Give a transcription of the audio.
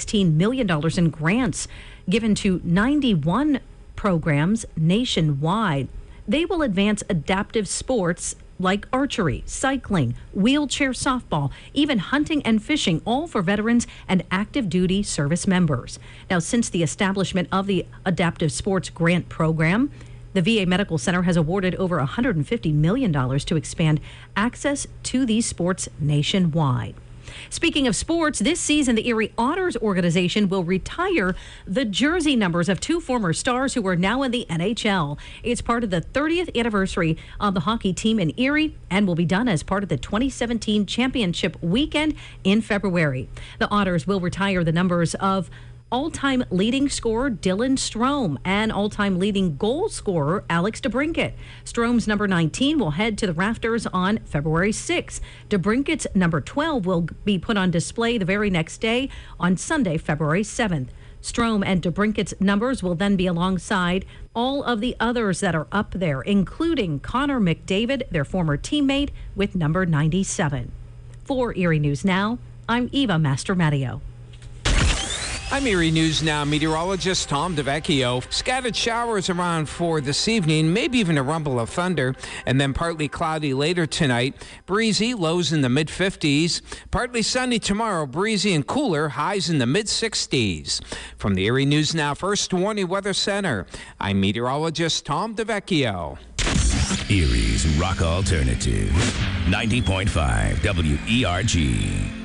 $16 million in grants given to 91 programs nationwide. They will advance adaptive sports like archery, cycling, wheelchair softball, even hunting and fishing, all for veterans and active duty service members. Now, since the establishment of the Adaptive Sports Grant Program, the VA Medical Center has awarded over $150 million to expand access to these sports nationwide. Speaking of sports, this season the Erie Otters organization will retire the jersey numbers of two former stars who are now in the NHL. It's part of the 30th anniversary of the hockey team in Erie and will be done as part of the 2017 championship weekend in February. The Otters will retire the numbers of all-time leading scorer Dylan Strome and all-time leading goal scorer Alex DeBrincat. Strome's number 19 will head to the rafters on February 6th. DeBrincat's number 12 will be put on display the very next day on Sunday, February 7th. Strome and DeBrincat's numbers will then be alongside all of the others that are up there, including Connor McDavid, their former teammate, with number 97. For Erie News Now, I'm Eva Mastromatteo. I'm Erie News Now meteorologist Tom DeVecchio. Scattered showers around 4 this evening, maybe even a rumble of thunder, and then partly cloudy later tonight. Breezy, lows in the mid-50s. Partly sunny tomorrow, breezy and cooler, highs in the mid-60s. From the Erie News Now First Warning Weather Center, I'm meteorologist Tom DeVecchio. Erie's Rock Alternative, 90.5 WERG.